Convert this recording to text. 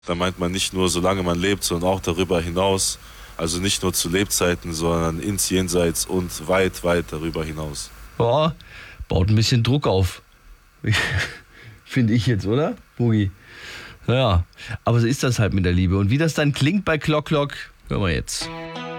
Da meint man nicht nur, solange man lebt, sondern auch darüber hinaus. Also nicht nur zu Lebzeiten, sondern ins Jenseits und weit, weit darüber hinaus. Boah, baut ein bisschen Druck auf. Finde ich jetzt, oder, Boogie? Ja, aber so ist das halt mit der Liebe. Und wie das dann klingt bei Clock Clock, hören wir jetzt.